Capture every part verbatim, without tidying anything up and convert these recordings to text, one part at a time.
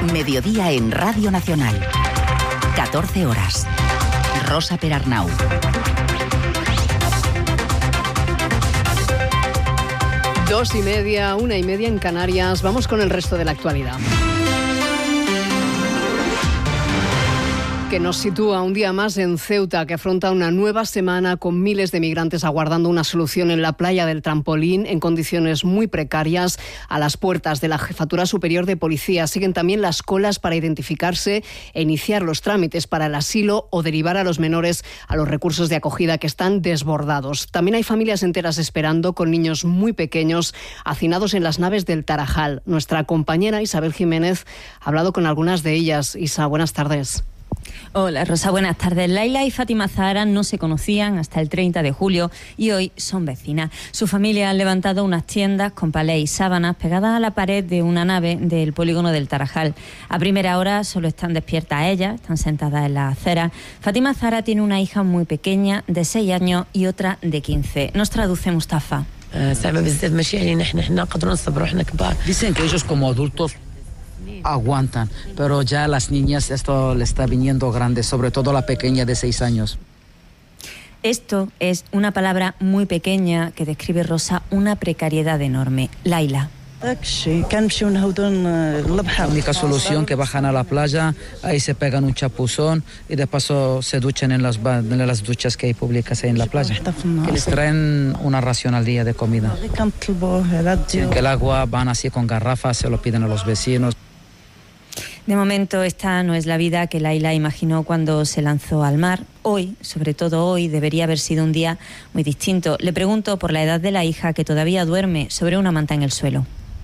Mediodía en Radio Nacional. catorce horas. Rosa Perarnau. Dos y media, una y media en Canarias. Vamos con el resto de la actualidad, que nos sitúa un día más en Ceuta, que afronta una nueva semana con miles de migrantes aguardando una solución en la playa del Trampolín en condiciones muy precarias. A las puertas de la Jefatura Superior de Policía siguen también las colas para identificarse e iniciar los trámites para el asilo o derivar a los menores a los recursos de acogida, que están desbordados. También hay familias enteras esperando, con niños muy pequeños hacinados en las naves del Tarajal. Nuestra compañera Isabel Jiménez ha hablado con algunas de ellas. Isa, buenas tardes. Hola Rosa, buenas tardes. Laila y Fátima Zahara no se conocían hasta el treinta de julio y hoy son vecinas. Su familia han levantado unas tiendas con palés y sábanas pegadas a la pared de una nave del polígono del Tarajal. A primera hora solo están despiertas ellas, están sentadas en la acera. Fátima Zahara tiene una hija muy pequeña de seis años y otra de quince. Nos traduce Mustafa. Dicen que ellos como adultos aguantan, pero ya a las niñas esto le está viniendo grande, sobre todo la pequeña de seis años. Esto es una palabra muy pequeña que describe, Rosa, una precariedad enorme. Laila. La única solución, que bajan a la playa, ahí se pegan un chapuzón y de paso se duchan en las, en las duchas que hay públicas ahí en la playa, que les traen una ración al día de comida. Sí, que el agua van así con garrafas, se lo piden a los vecinos. De momento esta no es la vida que Laila imaginó cuando se lanzó al mar. Hoy, sobre todo hoy, debería haber sido un día muy distinto. Le pregunto por la edad de la hija, que todavía duerme sobre una manta en el suelo.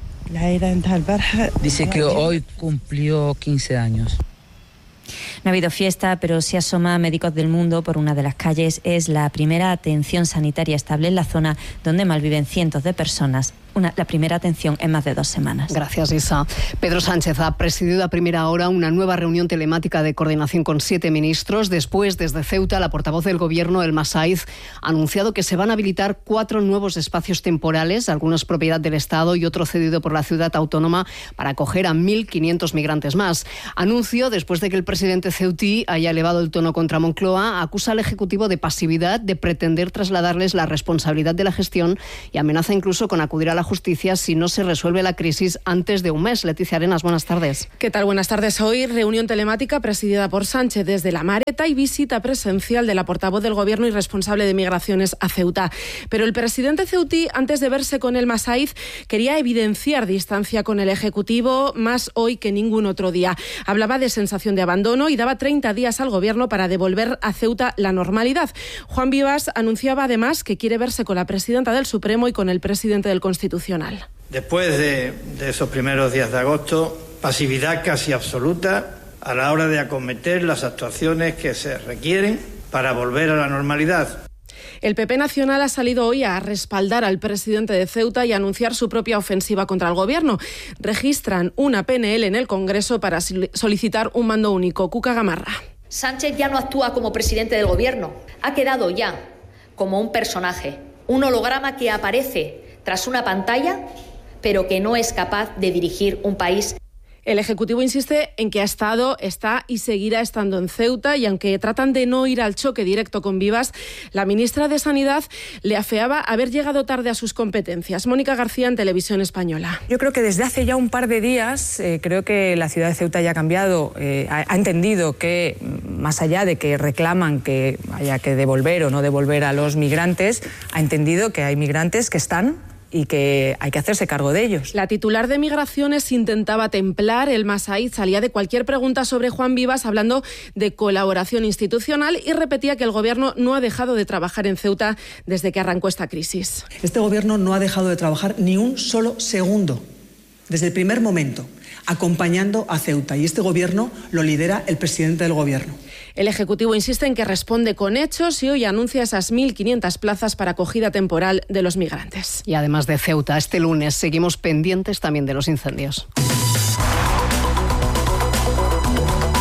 Dice que hoy cumplió quince años. No ha habido fiesta, pero se asoma a Médicos del Mundo por una de las calles. Es la primera atención sanitaria estable en la zona, donde malviven cientos de personas. Una, la primera atención en más de dos semanas. Gracias, Isa. Pedro Sánchez ha presidido a primera hora una nueva reunión telemática de coordinación con siete ministros. Después, desde Ceuta, la portavoz del Gobierno, Elma Saiz, ha anunciado que se van a habilitar cuatro nuevos espacios temporales, algunos propiedad del Estado y otro cedido por la ciudad autónoma, para acoger a mil quinientos migrantes más. Anuncio después de que el presidente ceutí haya elevado el tono contra Moncloa, acusa al Ejecutivo de pasividad, de pretender trasladarles la responsabilidad de la gestión y amenaza incluso con acudir a la justicia si no se resuelve la crisis antes de un mes. Leticia Arenas, buenas tardes. ¿Qué tal? Buenas tardes. Hoy reunión telemática presidida por Sánchez desde La Mareta y visita presencial de la portavoz del Gobierno y responsable de migraciones a Ceuta. Pero el presidente ceutí, antes de verse con Elma Saiz, quería evidenciar distancia con el Ejecutivo, más hoy que ningún otro día. Hablaba de sensación de abandono y daba treinta días al Gobierno para devolver a Ceuta la normalidad. Juan Vivas anunciaba además que quiere verse con la presidenta del Supremo y con el presidente del Constitucional. Después de, de esos primeros días de agosto, pasividad casi absoluta a la hora de acometer las actuaciones que se requieren para volver a la normalidad. El P P Nacional ha salido hoy a respaldar al presidente de Ceuta y a anunciar su propia ofensiva contra el Gobierno. Registran una P N L en el Congreso para solicitar un mando único. Cuca Gamarra. Sánchez ya no actúa como presidente del Gobierno. Ha quedado ya como un personaje, un holograma que aparece tras una pantalla, pero que no es capaz de dirigir un país. El Ejecutivo insiste en que ha estado, está y seguirá estando en Ceuta, y aunque tratan de no ir al choque directo con Vivas, la ministra de Sanidad le afeaba haber llegado tarde a sus competencias. Mónica García, en Televisión Española. Yo creo que desde hace ya un par de días, eh, creo que la ciudad de Ceuta ya ha cambiado, eh, ha, ha entendido que, más allá de que reclaman que haya que devolver o no devolver a los migrantes, ha entendido que hay migrantes que están y que hay que hacerse cargo de ellos. La titular de Migraciones intentaba templar. Elma Saiz salía de cualquier pregunta sobre Juan Vivas hablando de colaboración institucional y repetía que el Gobierno no ha dejado de trabajar en Ceuta desde que arrancó esta crisis. Este Gobierno no ha dejado de trabajar ni un solo segundo, desde el primer momento, acompañando a Ceuta, y este Gobierno lo lidera el presidente del Gobierno. El Ejecutivo insiste en que responde con hechos y hoy anuncia esas mil quinientas plazas para acogida temporal de los migrantes. Y además de Ceuta, este lunes seguimos pendientes también de los incendios.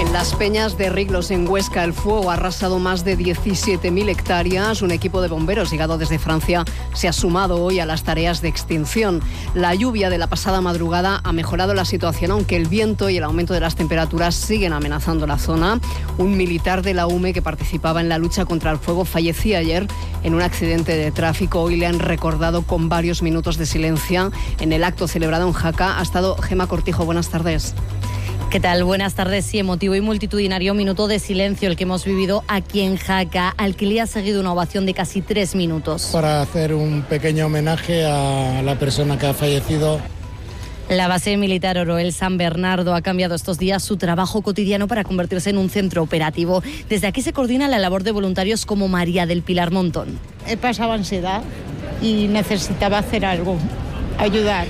En las peñas de Riglos, en Huesca, el fuego ha arrasado más de diecisiete mil hectáreas. Un equipo de bomberos llegado desde Francia se ha sumado hoy a las tareas de extinción. La lluvia de la pasada madrugada ha mejorado la situación, aunque el viento y el aumento de las temperaturas siguen amenazando la zona. Un militar de la U M E que participaba en la lucha contra el fuego fallecía ayer en un accidente de tráfico. Hoy le han recordado con varios minutos de silencio. En el acto celebrado en Jaca ha estado Gema Cortijo. Buenas tardes. ¿Qué tal? Buenas tardes. Sí, emotivo y multitudinario minuto de silencio el que hemos vivido aquí en Jaca, al que le ha seguido una ovación de casi tres minutos. Para hacer un pequeño homenaje a la persona que ha fallecido. La base militar Oroel San Bernardo ha cambiado estos días su trabajo cotidiano para convertirse en un centro operativo. Desde aquí se coordina la labor de voluntarios como María del Pilar Montón. He pasado ansiedad y necesitaba hacer algo, ayudar.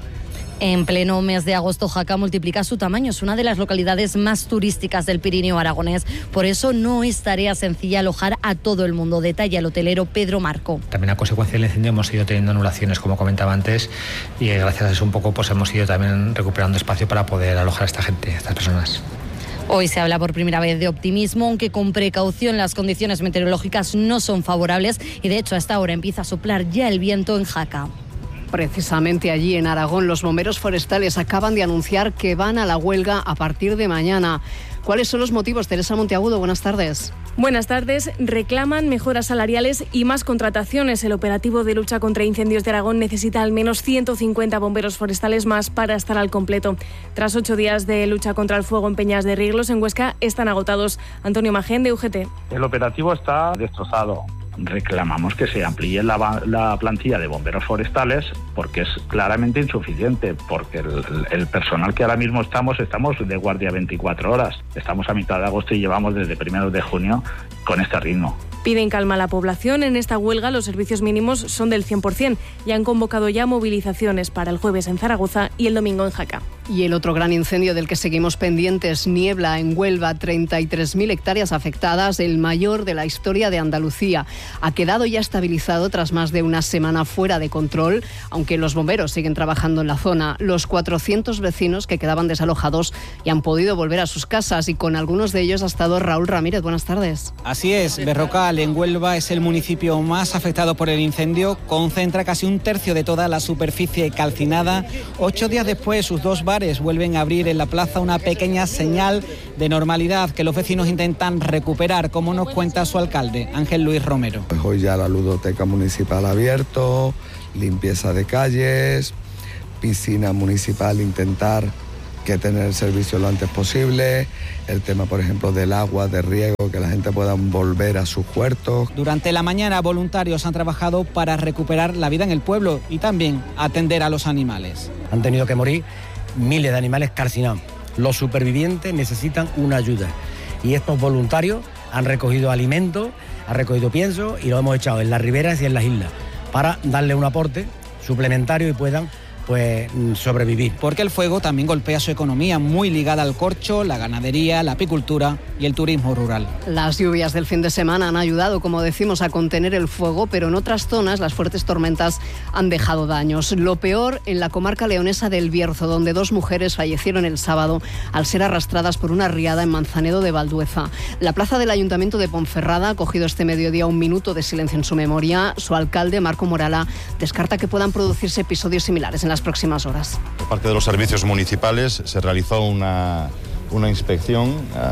En pleno mes de agosto, Jaca multiplica su tamaño. Es una de las localidades más turísticas del Pirineo aragonés. Por eso no es tarea sencilla alojar a todo el mundo. Detalla el hotelero Pedro Marco. También a consecuencia del incendio hemos ido teniendo anulaciones, como comentaba antes, y gracias a eso un poco pues hemos ido también recuperando espacio para poder alojar a esta gente, a estas personas. Hoy se habla por primera vez de optimismo, aunque con precaución. Las condiciones meteorológicas no son favorables y de hecho a esta hora empieza a soplar ya el viento en Jaca. Precisamente allí en Aragón, los bomberos forestales acaban de anunciar que van a la huelga a partir de mañana. ¿Cuáles son los motivos? Teresa Monteagudo, buenas tardes. Buenas tardes. Reclaman mejoras salariales y más contrataciones. El operativo de lucha contra incendios de Aragón necesita al menos ciento cincuenta bomberos forestales más para estar al completo. Tras ocho días de lucha contra el fuego en Peñas de Riglos, en Huesca, están agotados. Antonio Magén, de U G T. El operativo está destrozado. Reclamamos que se amplíe la, la plantilla de bomberos forestales porque es claramente insuficiente, porque el, el personal que ahora mismo estamos, estamos de guardia veinticuatro horas. Estamos a mitad de agosto y llevamos desde primeros de junio con este ritmo. Piden calma a la población. En esta huelga los servicios mínimos son del cien por ciento y han convocado ya movilizaciones para el jueves en Zaragoza y el domingo en Jaca. Y el otro gran incendio del que seguimos pendientes, Niebla, en Huelva, treinta y tres mil hectáreas afectadas, el mayor de la historia de Andalucía. Ha quedado ya estabilizado tras más de una semana fuera de control, aunque los bomberos siguen trabajando en la zona. Los cuatrocientos vecinos que quedaban desalojados y han podido volver a sus casas, y con algunos de ellos ha estado Raúl Ramírez. Buenas tardes. Así es, Berrocal, en Huelva, es el municipio más afectado por el incendio. Concentra casi un tercio de toda la superficie calcinada. Ocho días después, sus dos bares vuelven a abrir en la plaza, una pequeña señal de normalidad que los vecinos intentan recuperar, como nos cuenta su alcalde, Ángel Luis Romero. Pues hoy ya la ludoteca municipal abierto, limpieza de calles, piscina municipal, intentar que tener el servicio lo antes posible, el tema, por ejemplo, del agua, de riego, que la gente pueda volver a sus huertos. Durante la mañana, voluntarios han trabajado para recuperar la vida en el pueblo y también atender a los animales. Han tenido que morir miles de animales calcinados. Los supervivientes necesitan una ayuda y estos voluntarios han recogido alimentos, han recogido pienso y lo hemos echado en las riberas y en las islas para darle un aporte suplementario y puedan pues sobrevivir. Porque el fuego también golpea su economía, muy ligada al corcho, la ganadería, la apicultura y el turismo rural. Las lluvias del fin de semana han ayudado, como decimos, a contener el fuego, pero en otras zonas las fuertes tormentas han dejado daños. Lo peor en la comarca leonesa del Bierzo, donde dos mujeres fallecieron el sábado al ser arrastradas por una riada en Manzanedo de Valdueza. La plaza del Ayuntamiento de Ponferrada ha acogido este mediodía un minuto de silencio en su memoria. Su alcalde, Marco Morala, descarta que puedan producirse episodios similares en las próximas horas. Por parte de los servicios municipales se realizó una, una inspección,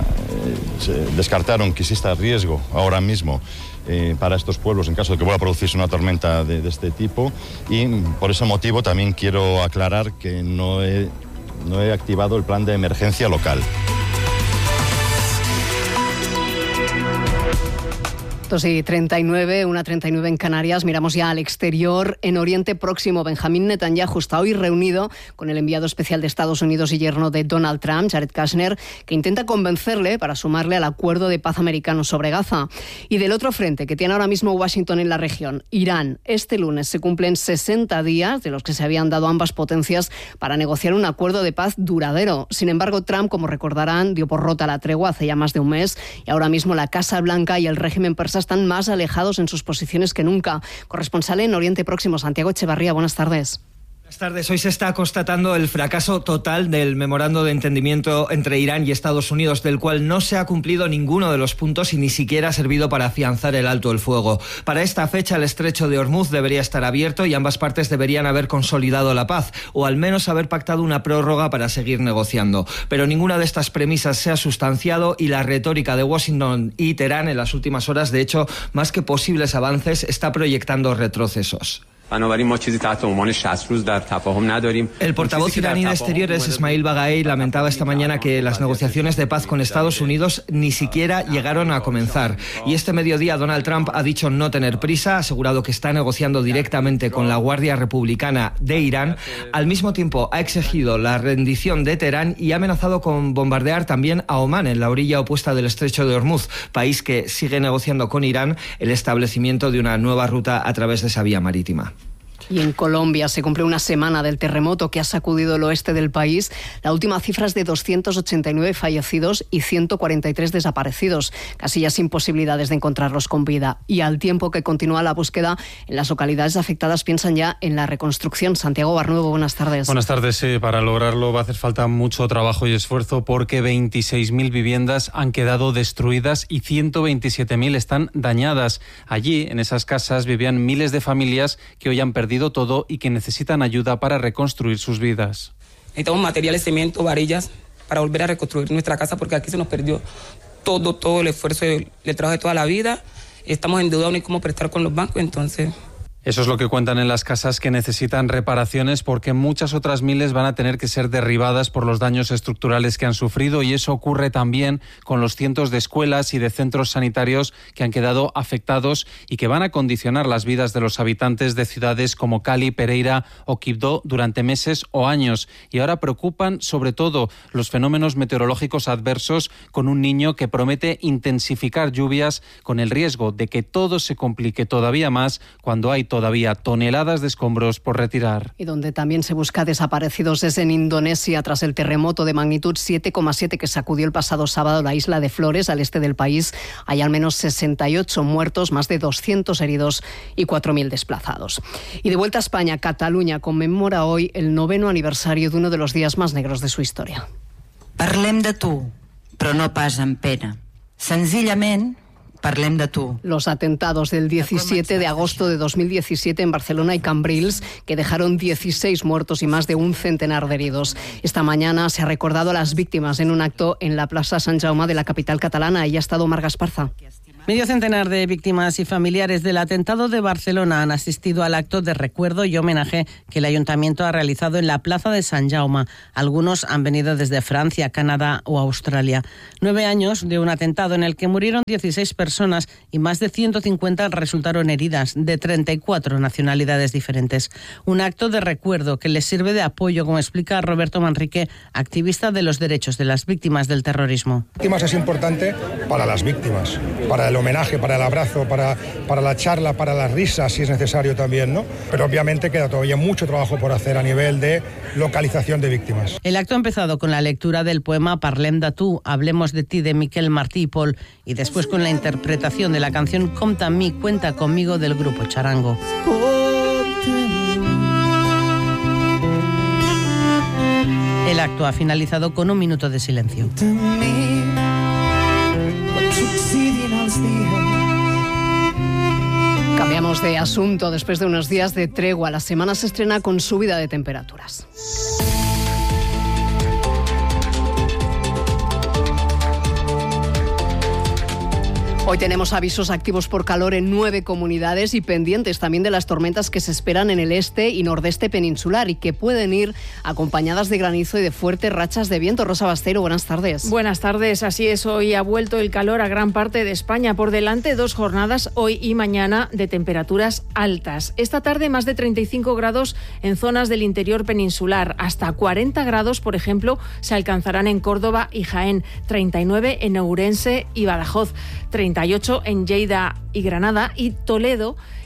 eh, se descartaron que exista riesgo ahora mismo eh, para estos pueblos en caso de que vuelva a producirse una tormenta de, de este tipo, y por ese motivo también quiero aclarar que no he, no he activado el plan de emergencia local. dos y treinta y nueve, una treinta y nueve en Canarias. Miramos ya al exterior. En Oriente Próximo, Benjamín Netanyahu está hoy reunido con el enviado especial de Estados Unidos y yerno de Donald Trump, Jared Kushner, que intenta convencerle para sumarle al acuerdo de paz americano sobre Gaza. Y del otro frente que tiene ahora mismo Washington en la región, Irán. Este lunes se cumplen sesenta días de los que se habían dado ambas potencias para negociar un acuerdo de paz duradero. Sin embargo, Trump, como recordarán, dio por rota la tregua hace ya más de un mes, y ahora mismo la Casa Blanca y el régimen persa están más alejados en sus posiciones que nunca. Corresponsal en Oriente Próximo, Santiago Echevarría, buenas tardes. Buenas tardes. Hoy se está constatando el fracaso total del memorando de entendimiento entre Irán y Estados Unidos, del cual no se ha cumplido ninguno de los puntos y ni siquiera ha servido para afianzar el alto el fuego. Para esta fecha, el estrecho de Hormuz debería estar abierto y ambas partes deberían haber consolidado la paz, o al menos haber pactado una prórroga para seguir negociando. Pero ninguna de estas premisas se ha sustanciado y la retórica de Washington y Teherán en las últimas horas, de hecho, más que posibles avances, está proyectando retrocesos. El portavoz iraní de Exteriores, Ismail Bagaei, lamentaba esta mañana que las negociaciones de paz con Estados Unidos ni siquiera llegaron a comenzar. Y este mediodía Donald Trump ha dicho no tener prisa, ha asegurado que está negociando directamente con la Guardia Republicana de Irán. Al mismo tiempo ha exigido la rendición de Teherán y ha amenazado con bombardear también a Omán, en la orilla opuesta del estrecho de Hormuz, país que sigue negociando con Irán el establecimiento de una nueva ruta a través de esa vía marítima. Y en Colombia se cumple una semana del terremoto que ha sacudido el oeste del país. La última cifra es de doscientos ochenta y nueve fallecidos y ciento cuarenta y tres desaparecidos, casi ya sin posibilidades de encontrarlos con vida. Y al tiempo que continúa la búsqueda, en las localidades afectadas piensan ya en la reconstrucción. Santiago Barnuevo, buenas tardes. Buenas tardes. Sí, para lograrlo va a hacer falta mucho trabajo y esfuerzo porque veintiséis mil viviendas han quedado destruidas y ciento veintisiete mil están dañadas. Allí, en esas casas, vivían miles de familias que hoy han perdido todo y que necesitan ayuda para reconstruir sus vidas. Necesitamos materiales, cemento, varillas para volver a reconstruir nuestra casa porque aquí se nos perdió todo, todo el esfuerzo, el trabajo de toda la vida. Estamos en deuda, no hay cómo prestar con los bancos, entonces... Eso es lo que cuentan en las casas que necesitan reparaciones porque muchas otras miles van a tener que ser derribadas por los daños estructurales que han sufrido y eso ocurre también con los cientos de escuelas y de centros sanitarios que han quedado afectados y que van a condicionar las vidas de los habitantes de ciudades como Cali, Pereira o Quibdó durante meses o años. Y ahora preocupan sobre todo los fenómenos meteorológicos adversos con un niño que promete intensificar lluvias con el riesgo de que todo se complique todavía más cuando hay todavía toneladas de escombros por retirar. Y donde también se busca desaparecidos es en Indonesia, tras el terremoto de magnitud siete coma siete que sacudió el pasado sábado la isla de Flores, al este del país. Hay al menos sesenta y ocho muertos, más de doscientos heridos y cuatro mil desplazados. Y de vuelta a España, Cataluña conmemora hoy el noveno aniversario de uno de los días más negros de su historia. Parlem de tu, però no pas amb pena. Senzillament parlem de tu. Los atentados del diecisiete de agosto de dos mil diecisiete en Barcelona y Cambrils, que dejaron dieciséis muertos y más de un centenar de heridos. Esta mañana se ha recordado a las víctimas en un acto en la Plaza Sant Jaume de la capital catalana. Ahí ha estado Marga Esparza. Medio centenar de víctimas y familiares del atentado de Barcelona han asistido al acto de recuerdo y homenaje que el Ayuntamiento ha realizado en la Plaza de Sant Jaume. Algunos han venido desde Francia, Canadá o Australia. Nueve años de un atentado en el que murieron dieciséis personas y más de ciento cincuenta resultaron heridas, de treinta y cuatro nacionalidades diferentes. Un acto de recuerdo que les sirve de apoyo, como explica Roberto Manrique, activista de los derechos de las víctimas del terrorismo. Víctimas es importante para las víctimas, para el homenaje, para el abrazo, para, para la charla, para las risas, si es necesario también, ¿no? Pero obviamente queda todavía mucho trabajo por hacer a nivel de localización de víctimas. El acto ha empezado con la lectura del poema Parlem de tu, Hablemos de ti, de Miquel Martí y Pol, y después con la interpretación de la canción Compta en mí, cuenta conmigo del grupo Charango. El acto ha finalizado con un minuto de silencio. Cambiamos de asunto después de unos días de tregua. La semana se estrena con subida de temperaturas. Hoy tenemos avisos activos por calor en nueve comunidades y pendientes también de las tormentas que se esperan en el este y nordeste peninsular y que pueden ir acompañadas de granizo y de fuertes rachas de viento. Rosa Bastero, buenas tardes. Buenas tardes, así es. Hoy ha vuelto el calor a gran parte de España. Por delante dos jornadas, hoy y mañana, de temperaturas altas. Esta tarde más de treinta y cinco grados en zonas del interior peninsular. Hasta cuarenta grados, por ejemplo, se alcanzarán en Córdoba y Jaén. treinta y nueve en Ourense y Badajoz. treinta y ocho en Lleida y Granada, y Toledo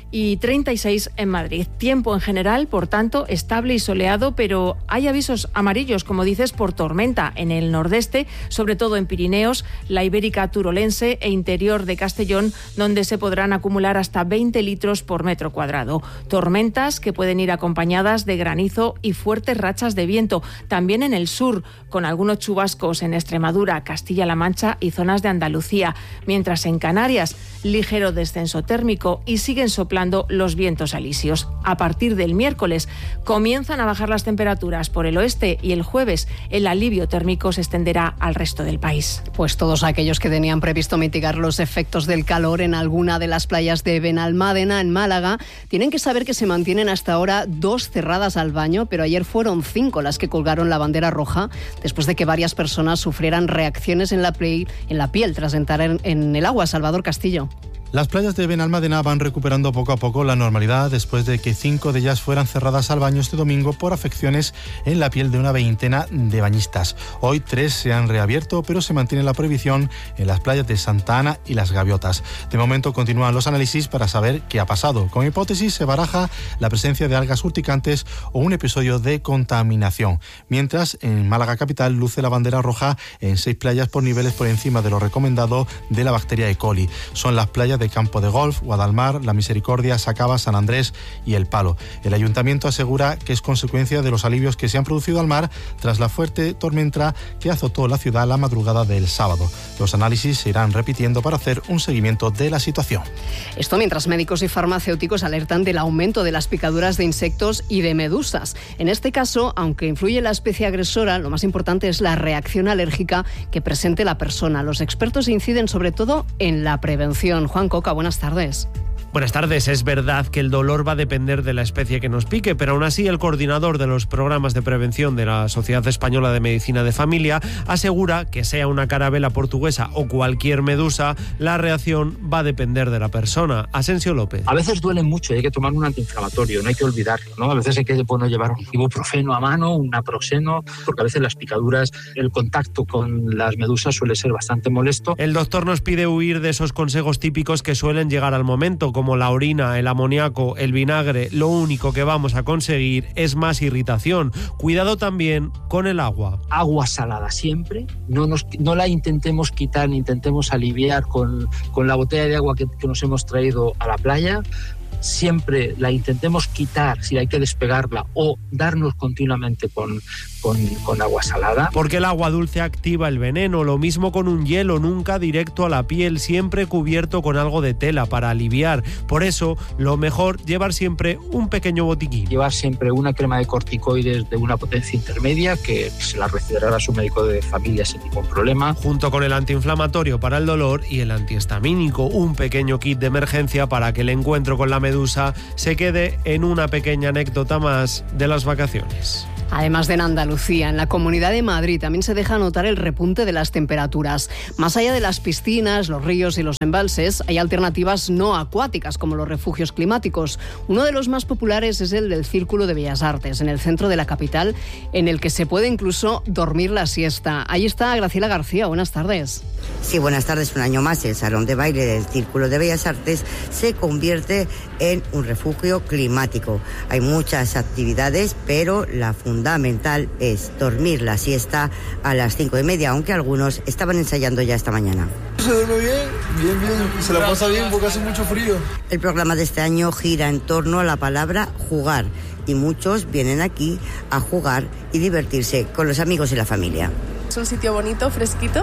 y treinta y seis en Madrid. Tiempo en general, por tanto, estable y soleado, pero hay avisos amarillos, como dices, por tormenta en el nordeste, sobre todo en Pirineos, la Ibérica Turolense e interior de Castellón, donde se podrán acumular hasta veinte litros por metro cuadrado. Tormentas que pueden ir acompañadas de granizo y fuertes rachas de viento, también en el sur, con algunos chubascos en Extremadura, Castilla-La Mancha y zonas de Andalucía, mientras en Canarias, ligero descenso térmico y siguen soplando los vientos alisios. A partir del miércoles comienzan a bajar las temperaturas por el oeste y el jueves el alivio térmico se extenderá al resto del país. Pues todos aquellos que tenían previsto mitigar los efectos del calor en alguna de las playas de Benalmádena, en Málaga, tienen que saber que se mantienen hasta ahora dos cerradas al baño, pero ayer fueron cinco las que colgaron la bandera roja después de que varias personas sufrieran reacciones en la piel, en la piel tras entrar en, en el agua. Salvador Castillo. Las playas de Benalmádena van recuperando poco a poco la normalidad después de que cinco de ellas fueran cerradas al baño este domingo por afecciones en la piel de una veintena de bañistas. Hoy tres se han reabierto, pero se mantiene la prohibición en las playas de Santa Ana y Las Gaviotas. De momento continúan los análisis para saber qué ha pasado. Como hipótesis se baraja la presencia de algas urticantes o un episodio de contaminación. Mientras, en Málaga capital luce la bandera roja en seis playas por niveles por encima de lo recomendado de la bacteria E. coli. Son las playas de Campo de Golf, Guadalmar, La Misericordia, Sacaba, San Andrés y El Palo. El ayuntamiento asegura que es consecuencia de los alivios que se han producido al mar tras la fuerte tormenta que azotó la ciudad la madrugada del sábado. Los análisis se irán repitiendo para hacer un seguimiento de la situación. Esto mientras médicos y farmacéuticos alertan del aumento de las picaduras de insectos y de medusas. En este caso, aunque influye la especie agresora, lo más importante es la reacción alérgica que presente la persona. Los expertos inciden sobre todo en la prevención. Juan Coca, buenas tardes. Buenas tardes. Es verdad que el dolor va a depender de la especie que nos pique, pero aún así el coordinador de los programas de prevención de la Sociedad Española de Medicina de Familia asegura que sea una carabela portuguesa o cualquier medusa, la reacción va a depender de la persona. Asensio López. A veces duele mucho y hay que tomar un antiinflamatorio, no hay que olvidarlo, ¿no? A veces hay que bueno, llevar un ibuprofeno a mano, un naproxeno, porque a veces las picaduras, el contacto con las medusas suele ser bastante molesto. El doctor nos pide huir de esos consejos típicos que suelen llegar al momento, como la orina, el amoníaco, el vinagre. Lo único que vamos a conseguir es más irritación. Cuidado también con el agua. Agua salada siempre, no, nos, no la intentemos quitar ni intentemos aliviar con, con la botella de agua que, que nos hemos traído a la playa. Siempre la intentemos quitar si hay que despegarla o darnos continuamente con, con, con agua salada. Porque el agua dulce activa el veneno, lo mismo con un hielo, nunca directo a la piel, siempre cubierto con algo de tela para aliviar. Por eso, lo mejor, llevar siempre un pequeño botiquín. Llevar siempre una crema de corticoides de una potencia intermedia que se la recetará a su médico de familia sin ningún problema. Junto con el antiinflamatorio para el dolor y el antihistamínico, un pequeño kit de emergencia para que el encuentro con la medusa se quede en una pequeña anécdota más de las vacaciones. Además de en Andalucía, en la Comunidad de Madrid también se deja notar el repunte de las temperaturas. Más allá de las piscinas, los ríos y los embalses, hay alternativas no acuáticas como los refugios climáticos. Uno de los más populares es el del Círculo de Bellas Artes, en el centro de la capital, en el que se puede incluso dormir la siesta. Ahí está Graciela García, buenas tardes. Sí, buenas tardes. Un año más el Salón de Baile del Círculo de Bellas Artes se convierte en un refugio climático. Hay muchas actividades, pero la fundamental es dormir la siesta a las cinco y media, aunque algunos estaban ensayando ya esta mañana. Se duerme bien, bien, bien, se la pasa bien porque hace mucho frío. El programa de este año gira en torno a la palabra jugar y muchos vienen aquí a jugar y divertirse con los amigos y la familia. Es un sitio bonito, fresquito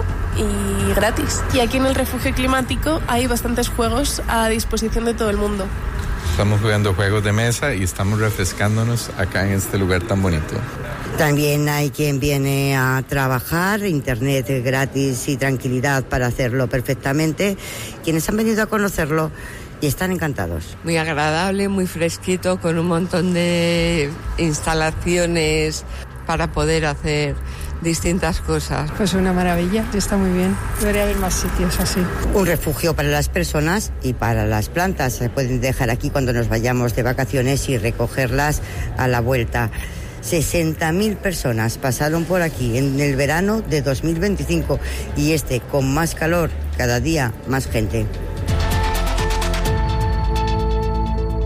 y gratis. Y aquí en el refugio climático hay bastantes juegos a disposición de todo el mundo. Estamos jugando juegos de mesa y estamos refrescándonos acá en este lugar tan bonito. También hay quien viene a trabajar, internet gratis y tranquilidad para hacerlo perfectamente. Quienes han venido a conocerlo y están encantados. Muy agradable, muy fresquito, con un montón de instalaciones para poder hacer distintas cosas. Pues una maravilla, está muy bien. Debería haber más sitios así. Un refugio para las personas y para las plantas. Se pueden dejar aquí cuando nos vayamos de vacaciones y recogerlas a la vuelta. sesenta mil personas pasaron por aquí en el verano de dos mil veinticinco y este con más calor, cada día más gente.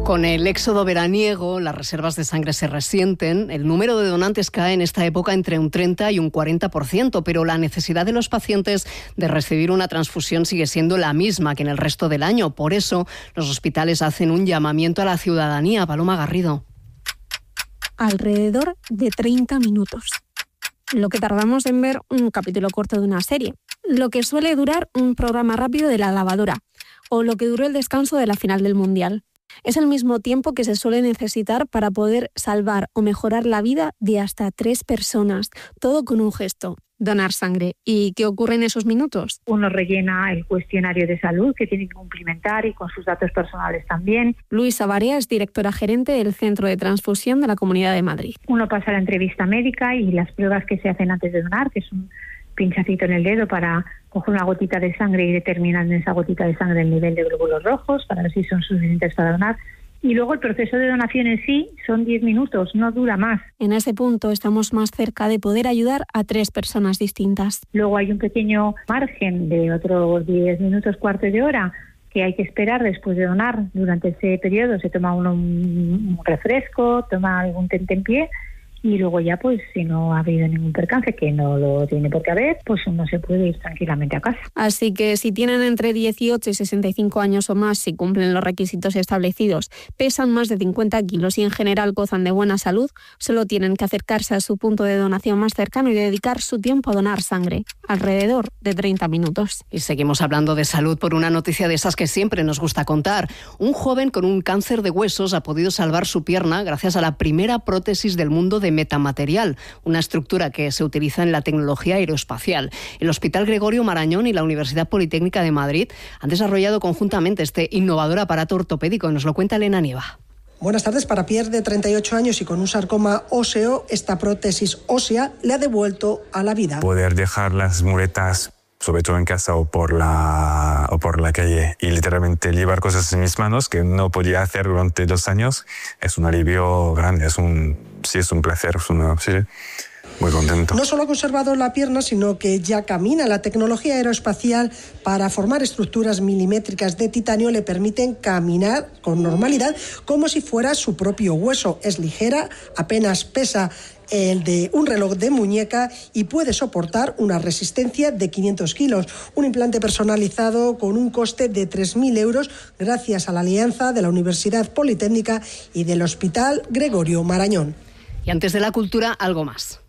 Con el éxodo veraniego, las reservas de sangre se resienten. El número de donantes cae en esta época entre un treinta y un cuarenta por ciento, pero la necesidad de los pacientes de recibir una transfusión sigue siendo la misma que en el resto del año. Por eso, los hospitales hacen un llamamiento a la ciudadanía. Paloma Garrido. Alrededor de treinta minutos. Lo que tardamos en ver un capítulo corto de una serie. Lo que suele durar un programa rápido de la lavadora. O lo que duró el descanso de la final del Mundial. Es el mismo tiempo que se suele necesitar para poder salvar o mejorar la vida de hasta tres personas. Todo con un gesto: donar sangre. ¿Y qué ocurre en esos minutos? Uno rellena el cuestionario de salud que tiene que cumplimentar y con sus datos personales también. Luisa Barea es directora gerente del Centro de Transfusión de la Comunidad de Madrid. Uno pasa la entrevista médica y las pruebas que se hacen antes de donar, que es un pinchacito en el dedo para coger una gotita de sangre y determinar en esa gotita de sangre el nivel de glóbulos rojos para ver si son suficientes para donar. Y luego el proceso de donación en sí son diez minutos, no dura más. En ese punto estamos más cerca de poder ayudar a tres personas distintas. Luego hay un pequeño margen de otros diez minutos, cuarto de hora, que hay que esperar después de donar. Durante ese periodo se toma uno un refresco, toma algún tentempié. Y luego ya, pues, si no ha habido ningún percance, que no lo tiene por qué haber, pues uno se puede ir tranquilamente a casa. Así que si tienen entre dieciocho y sesenta y cinco años o más, si cumplen los requisitos establecidos, pesan más de cincuenta kilos y en general gozan de buena salud, solo tienen que acercarse a su punto de donación más cercano y dedicar su tiempo a donar sangre, alrededor de treinta minutos. Y seguimos hablando de salud por una noticia de esas que siempre nos gusta contar. Un joven con un cáncer de huesos ha podido salvar su pierna gracias a la primera prótesis del mundo de metamaterial, una estructura que se utiliza en la tecnología aeroespacial. El Hospital Gregorio Marañón y la Universidad Politécnica de Madrid han desarrollado conjuntamente este innovador aparato ortopédico. Nos lo cuenta Elena Nieva. Buenas tardes. Para Pierre, de treinta y ocho años y con un sarcoma óseo, esta prótesis ósea le ha devuelto a la vida. Poder dejar las muletas, sobre todo en casa o por la o por la calle, y literalmente llevar cosas en mis manos que no podía hacer durante dos años, es un alivio grande, es un sí es un placer, es una, sí, muy contento. No solo ha conservado la pierna, sino que ya camina. La tecnología aeroespacial para formar estructuras milimétricas de titanio le permiten caminar con normalidad como si fuera su propio hueso. Es ligera, apenas pesa el de un reloj de muñeca y puede soportar una resistencia de quinientos kilos. Un implante personalizado con un coste de tres mil euros gracias a la alianza de la Universidad Politécnica y del Hospital Gregorio Marañón. Y antes de la cultura, algo más.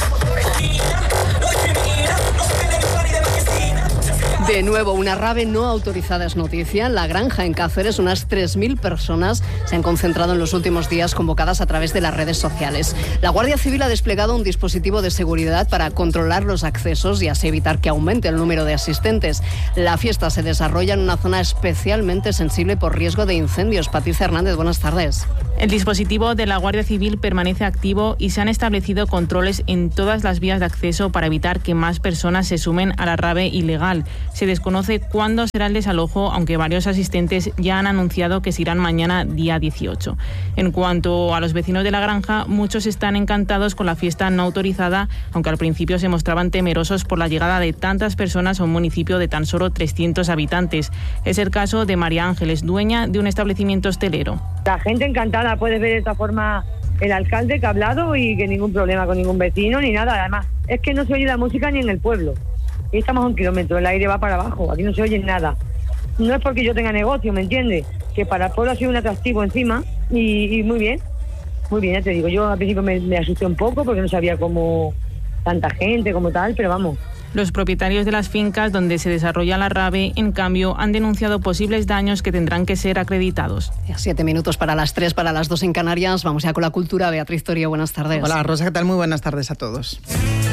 De nuevo, una rave no autorizada es noticia. La Granja, en Cáceres, unas tres mil personas se han concentrado en los últimos días, convocadas a través de las redes sociales. La Guardia Civil ha desplegado un dispositivo de seguridad para controlar los accesos y así evitar que aumente el número de asistentes. La fiesta se desarrolla en una zona especialmente sensible por riesgo de incendios. Patricia Hernández, buenas tardes. El dispositivo de la Guardia Civil permanece activo y se han establecido controles en todas las vías de acceso para evitar que más personas se sumen a la rave ilegal. Se desconoce cuándo será el desalojo, aunque varios asistentes ya han anunciado que se irán mañana, día dieciocho. En cuanto a los vecinos de la Granja, muchos están encantados con la fiesta no autorizada, aunque al principio se mostraban temerosos por la llegada de tantas personas a un municipio de tan solo trescientos habitantes. Es el caso de María Ángeles, dueña de un establecimiento hostelero. La gente encantada, puedes ver de esta forma el alcalde que ha hablado y que ningún problema con ningún vecino ni nada. Además, es que no se oye la música ni en el pueblo. Y estamos a un kilómetro, el aire va para abajo, aquí no se oye nada. No es porque yo tenga negocio, ¿me entiendes? Que para el pueblo ha sido un atractivo encima y, y muy bien, muy bien, ya te digo. Yo al principio me, me asusté un poco porque no sabía cómo tanta gente, como tal, pero vamos. Los propietarios de las fincas donde se desarrolla la rave, en cambio, han denunciado posibles daños que tendrán que ser acreditados. Siete minutos para las tres, para las dos en Canarias. Vamos ya con la cultura. Beatriz Torio, buenas tardes. Hola, Rosa, ¿qué tal? Muy buenas tardes a todos.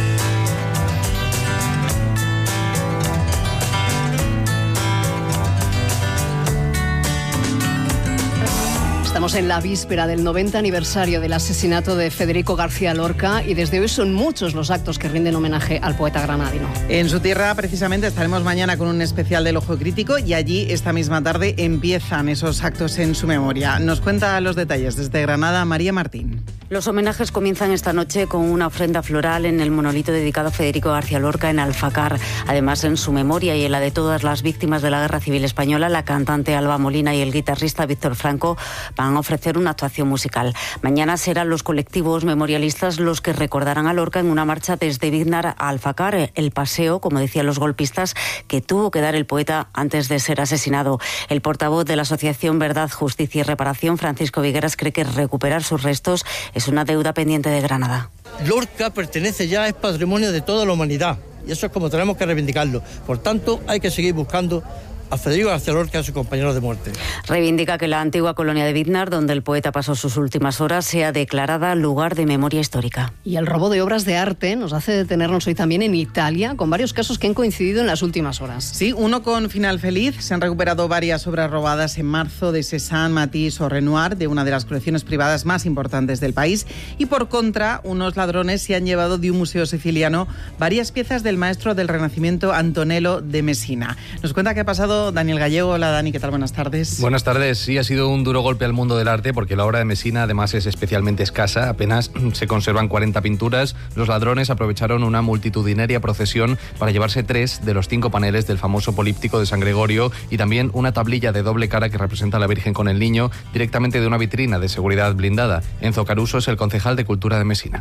Estamos en la víspera del noventa aniversario del asesinato de Federico García Lorca y desde hoy son muchos los actos que rinden homenaje al poeta granadino. En su tierra, precisamente, estaremos mañana con un especial del Ojo Crítico y allí, esta misma tarde, empiezan esos actos en su memoria. Nos cuenta los detalles desde Granada María Martín. Los homenajes comienzan esta noche con una ofrenda floral en el monolito dedicado a Federico García Lorca en Alfacar. Además, en su memoria y en la de todas las víctimas de la Guerra Civil Española, la cantante Alba Molina y el guitarrista Víctor Franco van a ofrecer una actuación musical. Mañana serán los colectivos memorialistas los que recordarán a Lorca en una marcha desde Biznar a Alfacar, el paseo, como decían los golpistas, que tuvo que dar el poeta antes de ser asesinado. El portavoz de la Asociación Verdad, Justicia y Reparación, Francisco Vigueras, cree que recuperar sus restos es una deuda pendiente de Granada. Lorca pertenece ya, es patrimonio de toda la humanidad y eso es como tenemos que reivindicarlo. Por tanto, hay que seguir buscando a Federico García Lorca y a su compañero de muerte. Reivindica que la antigua colonia de Biznar, donde el poeta pasó sus últimas horas, sea declarada lugar de memoria histórica. Y el robo de obras de arte nos hace detenernos hoy también en Italia, con varios casos que han coincidido en las últimas horas. Sí, uno con final feliz. Se han recuperado varias obras robadas en marzo de Cézanne, Matisse o Renoir, de una de las colecciones privadas más importantes del país. Y por contra, unos ladrones se han llevado de un museo siciliano varias piezas del maestro del Renacimiento Antonello de Messina. Nos cuenta qué ha pasado Daniel Gallego. Hola Dani, ¿qué tal? Buenas tardes. Buenas tardes. Sí, ha sido un duro golpe al mundo del arte porque la obra de Messina además es especialmente escasa. Apenas se conservan cuarenta pinturas. Los ladrones aprovecharon una multitudinaria procesión para llevarse tres de los cinco paneles del famoso políptico de San Gregorio y también una tablilla de doble cara que representa a la Virgen con el Niño directamente de una vitrina de seguridad blindada. Enzo Caruso es el concejal de Cultura de Messina.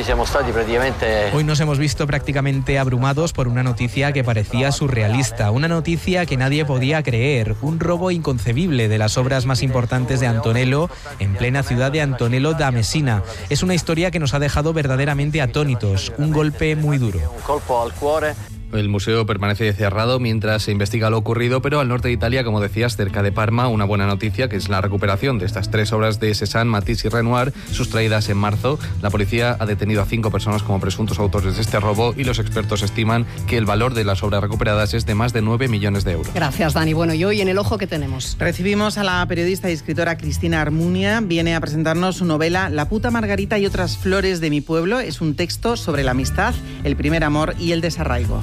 Hoy nos hemos visto prácticamente abrumados por una noticia que parecía surrealista, una noticia que nadie podía creer, un robo inconcebible de las obras más importantes de Antonello en plena ciudad de Antonello da Messina. Es una historia que nos ha dejado verdaderamente atónitos, un golpe muy duro. El museo permanece cerrado mientras se investiga lo ocurrido, pero al norte de Italia, como decías, cerca de Parma, una buena noticia, que es la recuperación de estas tres obras de Cézanne, Matisse y Renoir, sustraídas en marzo. La policía ha detenido a cinco personas como presuntos autores de este robo y los expertos estiman que el valor de las obras recuperadas es de más de nueve millones de euros. Gracias, Dani. Bueno, y hoy en El Ojo, ¿qué tenemos? Recibimos a la periodista y escritora Cristina Armunia. Viene a presentarnos su novela La puta Margarita y otras flores de mi pueblo. Es un texto sobre la amistad, el primer amor y el desarraigo.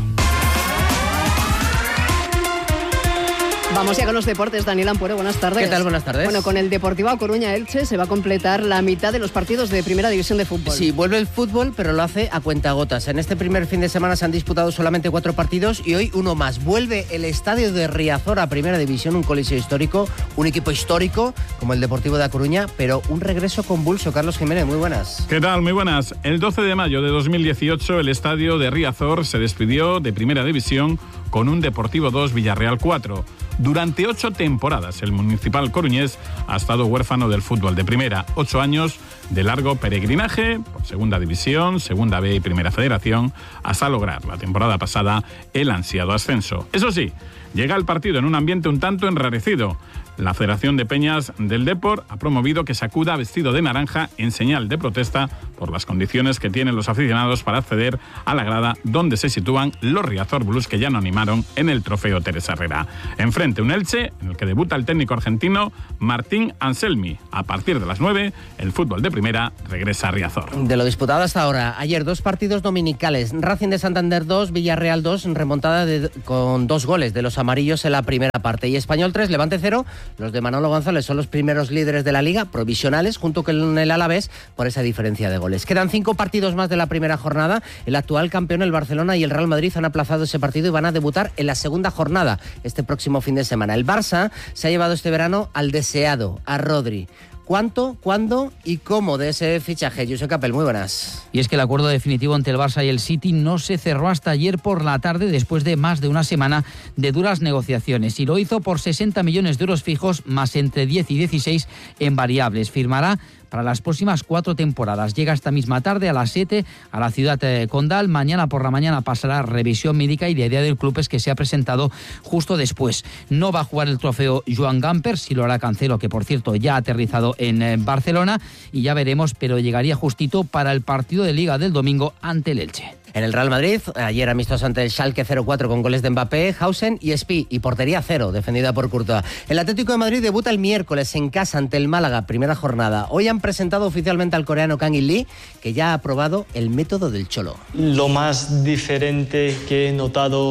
Vamos ya con los deportes. Daniel Ampuero, buenas tardes. ¿Qué tal? Buenas tardes. Bueno, con el Deportivo A Coruña Elche se va a completar la mitad de los partidos de Primera División de Fútbol. Sí, vuelve el fútbol, pero lo hace a cuentagotas. En este primer fin de semana se han disputado solamente cuatro partidos y hoy uno más. Vuelve el estadio de Riazor a Primera División, un coliseo histórico, un equipo histórico como el Deportivo de A Coruña, pero un regreso convulso. Carlos Jiménez, muy buenas. ¿Qué tal? Muy buenas. El doce de mayo de dos mil dieciocho el estadio de Riazor se despidió de Primera División con un Deportivo dos Villarreal cuatro. Durante ocho temporadas el municipal coruñés ha estado huérfano del fútbol de primera. Ocho años de largo peregrinaje por Segunda División, Segunda B y Primera Federación hasta lograr la temporada pasada el ansiado ascenso. Eso sí, llega el partido en un ambiente un tanto enrarecido. La Federación de Peñas del Depor ha promovido que se acuda vestido de naranja en señal de protesta por las condiciones que tienen los aficionados para acceder a la grada donde se sitúan los Riazor Blues, que ya no animaron en el trofeo Teresa Herrera. Enfrente un Elche en el que debuta el técnico argentino Martín Anselmi. A partir de las nueve, el fútbol de primera regresa a Riazor. De lo disputado hasta ahora, ayer dos partidos dominicales. Racing de Santander dos, Villarreal dos, remontada de, con dos goles de los amarillos en la primera parte. Y Español tres, Levante cero. Los de Manolo González son los primeros líderes de la Liga, provisionales, junto con el Alavés, por esa diferencia de goles. Quedan cinco partidos más de la primera jornada. El actual campeón, el Barcelona, y el Real Madrid han aplazado ese partido y van a debutar en la segunda jornada este próximo fin de semana. El Barça se ha llevado este verano al deseado, a Rodri. ¿Cuánto, cuándo y cómo de ese fichaje? Josep Capel, muy buenas. Y es que el acuerdo definitivo entre el Barça y el City no se cerró hasta ayer por la tarde, después de más de una semana de duras negociaciones. Y lo hizo por sesenta millones de euros fijos, más entre diez y dieciséis en variables. Firmará para las próximas cuatro temporadas. Llega esta misma tarde a las siete a la ciudad de Condal. Mañana por la mañana pasará revisión médica y la idea del club es que se ha presentado justo después. No va a jugar el trofeo Joan Gamper, si lo hará Cancelo, que por cierto ya ha aterrizado en Barcelona, y ya veremos, pero llegaría justito para el partido de Liga del domingo ante el Elche. En el Real Madrid, ayer amistoso ante el Schalke cero cuatro con goles de Mbappé, Hausen y Espí, y portería cero, defendida por Courtois. El Atlético de Madrid debuta el miércoles en casa ante el Málaga, primera jornada. Hoy han presentado oficialmente al coreano Kang In Lee, que ya ha aprobado el método del Cholo. Lo más diferente que he notado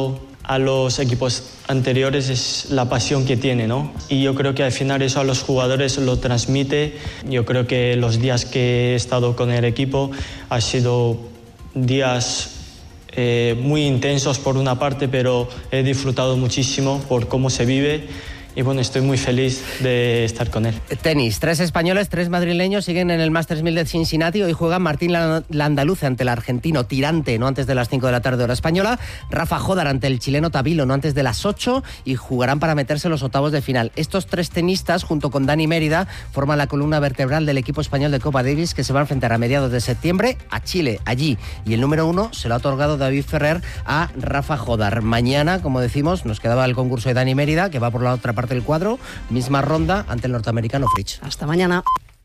a los equipos anteriores es la pasión que tiene, ¿no? Y yo creo que al final eso a los jugadores lo transmite. Yo creo que los días que he estado con el equipo han sido días eh, muy intensos por una parte, pero he disfrutado muchísimo por cómo se vive. Y bueno, estoy muy feliz de estar con él. Tenis, tres españoles, tres madrileños siguen en el Masters mil de Cincinnati. Hoy juega Martín Landaluce ante el argentino Tirante, no antes de las cinco de la tarde hora española. Rafa Jodar ante el chileno Tabilo, no antes de las ocho. Y jugarán para meterse en los octavos de final. Estos tres tenistas, junto con Dani Mérida, forman la columna vertebral del equipo español de Copa Davis, que se va a enfrentar a mediados de septiembre a Chile, allí. Y el número uno se lo ha otorgado David Ferrer a Rafa Jodar. Mañana, como decimos, nos quedaba el concurso de Dani Mérida, que va por la otra parte del cuadro, misma ronda ante el norteamericano Fritz. Hasta mañana.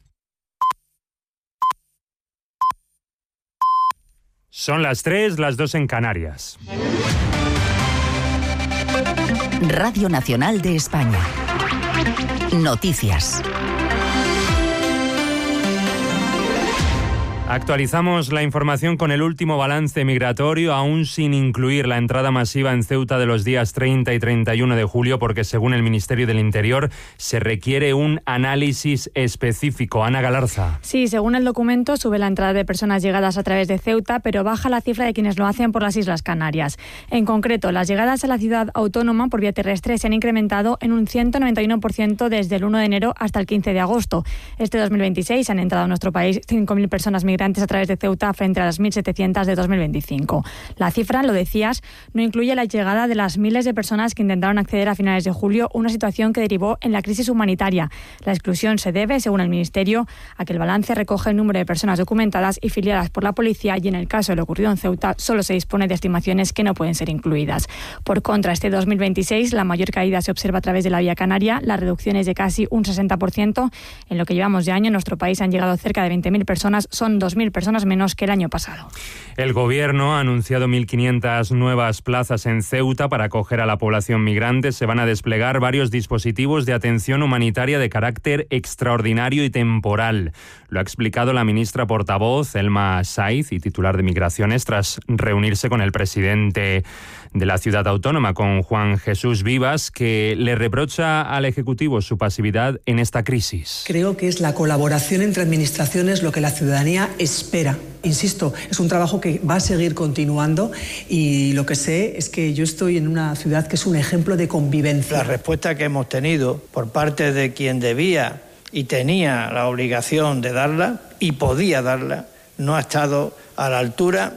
Son las tres, las dos en Canarias. Radio Nacional de España. Noticias. Actualizamos la información con el último balance migratorio, aún sin incluir la entrada masiva en Ceuta de los días treinta y treinta y uno de julio, porque según el Ministerio del Interior se requiere un análisis específico. Ana Galarza. Sí, según el documento sube la entrada de personas llegadas a través de Ceuta, pero baja la cifra de quienes lo hacen por las Islas Canarias. En concreto, las llegadas a la ciudad autónoma por vía terrestre se han incrementado en un ciento noventa y uno por ciento desde el uno de enero hasta el quince de agosto. Este dos mil veintiséis han entrado a nuestro país cinco mil personas migrantes a través de Ceuta frente a las mil setecientas de dos mil veinticinco. La cifra, lo decías, no incluye la llegada de las miles de personas que intentaron acceder a finales de julio, una situación que derivó en la crisis humanitaria. La exclusión se debe, según el Ministerio, a que el balance recoge el número de personas documentadas y filiadas por la policía y en el caso de lo ocurrido en Ceuta solo se dispone de estimaciones que no pueden ser incluidas. Por contra, este dos mil veintiséis la mayor caída se observa a través de la vía canaria, la reducción es de casi un sesenta por ciento. En lo que llevamos de año en nuestro país han llegado cerca de veinte mil personas, son dos mil personas menos que el año pasado. El Gobierno ha anunciado mil quinientas nuevas plazas en Ceuta para acoger a la población migrante. Se van a desplegar varios dispositivos de atención humanitaria de carácter extraordinario y temporal. Lo ha explicado la ministra portavoz, Elma Saiz, y titular de Migraciones, tras reunirse con el presidente de la ciudad autónoma, con Juan Jesús Vivas, que le reprocha al Ejecutivo su pasividad en esta crisis. Creo que es la colaboración entre administraciones lo que la ciudadanía espera. Insisto, es un trabajo que va a seguir continuando y lo que sé es que yo estoy en una ciudad que es un ejemplo de convivencia. La respuesta que hemos tenido por parte de quien debía y tenía la obligación de darla y podía darla no ha estado a la altura.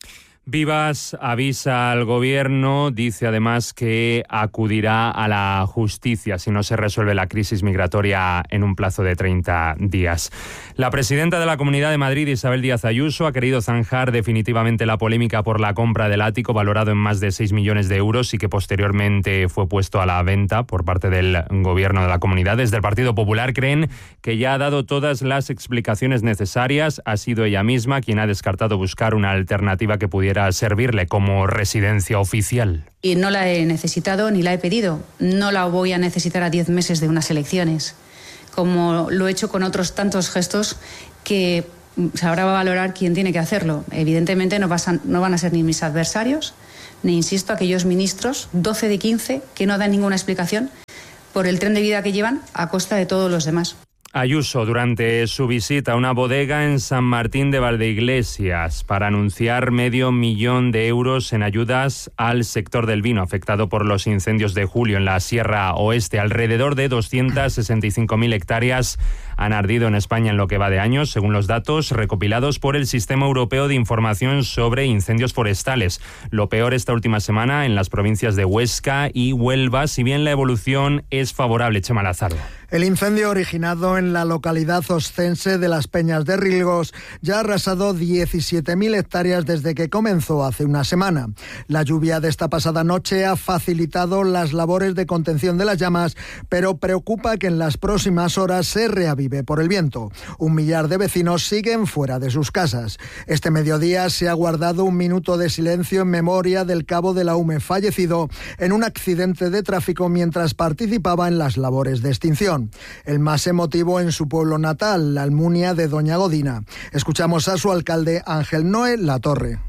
Vivas avisa al Gobierno, dice además que acudirá a la justicia si no se resuelve la crisis migratoria en un plazo de treinta días. La presidenta de la Comunidad de Madrid, Isabel Díaz Ayuso, ha querido zanjar definitivamente la polémica por la compra del ático valorado en más de seis millones de euros y que posteriormente fue puesto a la venta por parte del Gobierno de la Comunidad. Desde el Partido Popular creen que ya ha dado todas las explicaciones necesarias. Ha sido ella misma quien ha descartado buscar una alternativa que pudiera servirle como residencia oficial. Y no la he necesitado ni la he pedido. No la voy a necesitar a diez meses de unas elecciones, como lo he hecho con otros tantos gestos que sabrá valorar quien tiene que hacerlo. Evidentemente no, pasan, no van a ser ni mis adversarios, ni, insisto, aquellos ministros, doce de quince, que no dan ninguna explicación por el tren de vida que llevan a costa de todos los demás. Ayuso, durante su visita a una bodega en San Martín de Valdeiglesias, para anunciar medio millón de euros en ayudas al sector del vino afectado por los incendios de julio en la Sierra Oeste. Alrededor de doscientas sesenta y cinco mil hectáreas han ardido en España en lo que va de año, según los datos recopilados por el Sistema Europeo de Información sobre Incendios Forestales. Lo peor esta última semana en las provincias de Huesca y Huelva, si bien la evolución es favorable. Chema Lázaro. El incendio originado en la localidad oscense de Las Peñas de Rilgos ya ha arrasado diecisiete mil hectáreas desde que comenzó hace una semana. La lluvia de esta pasada noche ha facilitado las labores de contención de las llamas, pero preocupa que en las próximas horas se reavive por el viento. Un millar de vecinos siguen fuera de sus casas. Este mediodía se ha guardado un minuto de silencio en memoria del cabo de la U M E fallecido en un accidente de tráfico mientras participaba en las labores de extinción. El más emotivo en su pueblo natal, la Almunia de Doña Godina. Escuchamos a su alcalde Ángel Noé Latorre.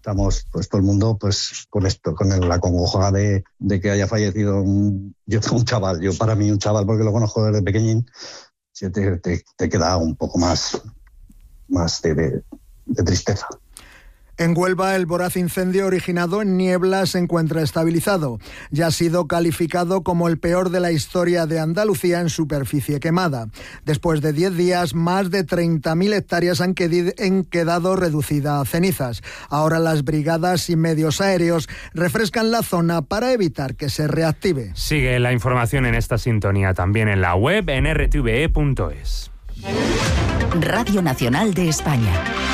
estamos pues todo el mundo pues con esto, con el, la congoja de, de que haya fallecido un, yo un chaval, yo para mí un chaval porque lo conozco desde pequeñín, te, te, te queda un poco más, más de, de, de tristeza. En Huelva, el voraz incendio originado en Niebla se encuentra estabilizado. Ya ha sido calificado como el peor de la historia de Andalucía en superficie quemada. Después de diez días, más de treinta mil hectáreas han quedado reducidas a cenizas. Ahora las brigadas y medios aéreos refrescan la zona para evitar que se reactive. Sigue la información en esta sintonía también en la web en r t v e punto es. Radio Nacional de España.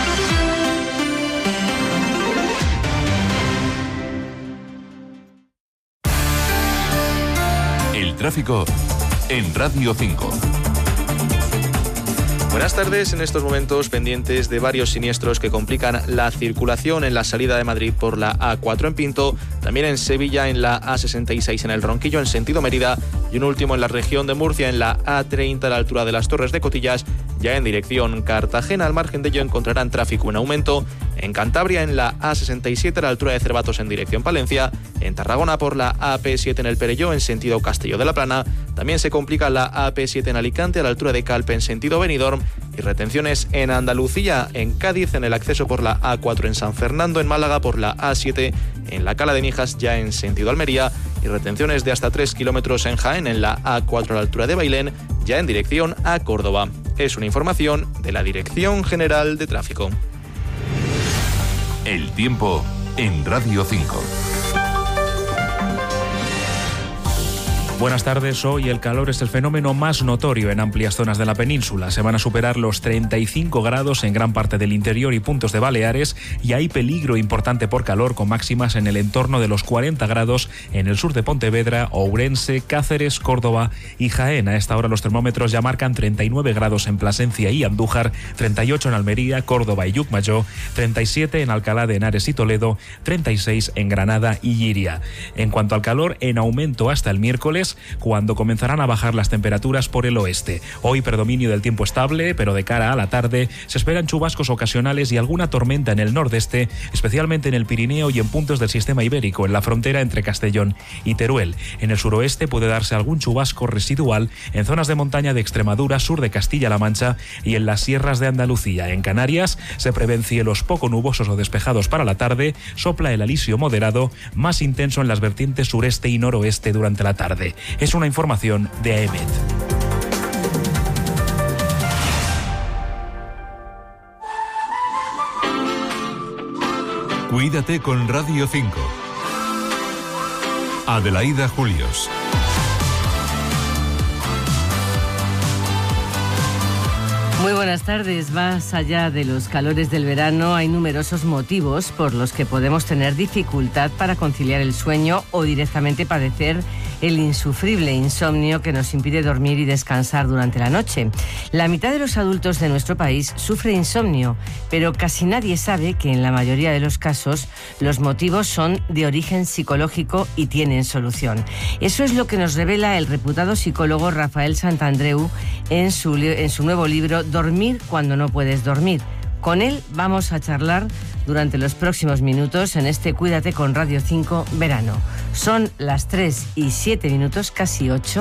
Tráfico en Radio cinco. Buenas tardes. En estos momentos pendientes de varios siniestros que complican la circulación en la salida de Madrid por la A cuatro en Pinto, también en Sevilla en la A sesenta y seis en el Ronquillo en sentido Mérida y un último en la región de Murcia en la A treinta a la altura de las Torres de Cotillas, ya en dirección Cartagena. Al margen de ello encontrarán tráfico en aumento en Cantabria en la A sesenta y siete a la altura de Cervatos en dirección Palencia, en Tarragona por la A P siete en el Perelló en sentido Castelló de la Plana, también se complica la A P siete en Alicante a la altura de Calpe en sentido Benidorm y retenciones en Andalucía, en Cádiz en el acceso por la A cuatro en San Fernando, en Málaga por la A siete en la Cala de Mijas ya en sentido Almería y retenciones de hasta tres kilómetros en Jaén en la A cuatro a la altura de Bailén ya en dirección a Córdoba. Es una información de la Dirección General de Tráfico. El tiempo en Radio cinco. Buenas tardes. Hoy el calor es el fenómeno más notorio en amplias zonas de la península. Se van a superar los treinta y cinco grados en gran parte del interior y puntos de Baleares y hay peligro importante por calor con máximas en el entorno de los cuarenta grados en el sur de Pontevedra, Ourense, Cáceres, Córdoba y Jaén. A esta hora los termómetros ya marcan treinta y nueve grados en Plasencia y Andújar, treinta y ocho en Almería, Córdoba y Llucmajor, treinta y siete en Alcalá de Henares y Toledo, treinta y seis en Granada y Lliria. En cuanto al calor, en aumento hasta el miércoles, cuando comenzarán a bajar las temperaturas por el oeste. Hoy predominio del tiempo estable, pero de cara a la tarde se esperan chubascos ocasionales y alguna tormenta en el nordeste, especialmente en el Pirineo y en puntos del sistema ibérico, en la frontera entre Castellón y Teruel. En el suroeste puede darse algún chubasco residual en zonas de montaña de Extremadura, sur de Castilla-La Mancha y en las sierras de Andalucía. En Canarias se prevén cielos poco nubosos o despejados para la tarde, sopla el alisio moderado, más intenso en las vertientes sureste y noroeste durante la tarde. Es una información de A E M E T. Cuídate con Radio cinco. Adelaida Julios. Muy buenas tardes. Más allá de los calores del verano, hay numerosos motivos por los que podemos tener dificultad para conciliar el sueño o directamente padecer el insufrible insomnio que nos impide dormir y descansar durante la noche. La mitad de los adultos de nuestro país sufre insomnio, pero casi nadie sabe que en la mayoría de los casos los motivos son de origen psicológico y tienen solución. Eso es lo que nos revela el reputado psicólogo Rafael Santandreu en su, en su nuevo libro Dormir cuando no puedes dormir. Con él vamos a charlar durante los próximos minutos en este Cuídate con Radio cinco verano. Son las tres y siete minutos, casi ocho.